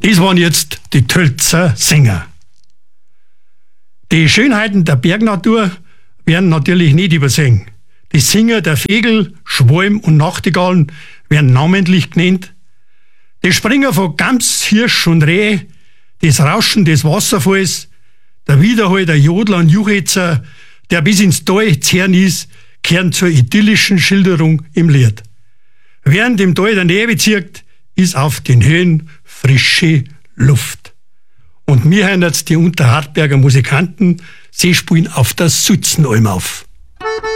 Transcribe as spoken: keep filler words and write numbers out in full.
Das waren jetzt die Tölzer Sänger. Die Schönheiten der Bergnatur werden natürlich nicht übersehen. Die Singer der Vögel, Schwalben und Nachtigallen werden namentlich genannt. Die Springer von Gams, Hirsch und Reh, das Rauschen des Wasserfalls, der Widerhall der Jodler und Juchhetzer, der bis ins Tal zehren ist, kehren zur idyllischen Schilderung im Lied. Während im Tal der Nebel zirkt, ist auf den Höhen frische Luft. Und mir hören jetzt die Unterhartberger Musikanten, sie spielen auf der Sulzenalm auf.